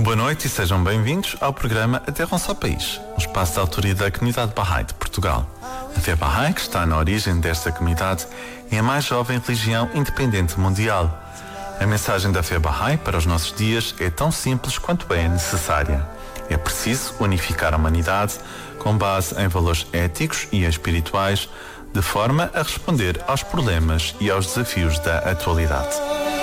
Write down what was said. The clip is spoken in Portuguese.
Boa noite e sejam bem-vindos ao programa A Terra um Só País, um espaço de autoria da comunidade Bahá'í de Portugal. A fé Bahá'í, que está na origem desta comunidade, é a mais jovem religião independente mundial. A mensagem da fé Bahá'í para os nossos dias é tão simples quanto é necessária. É preciso unificar a humanidade com base em valores éticos e espirituais, de forma a responder aos problemas e aos desafios da atualidade.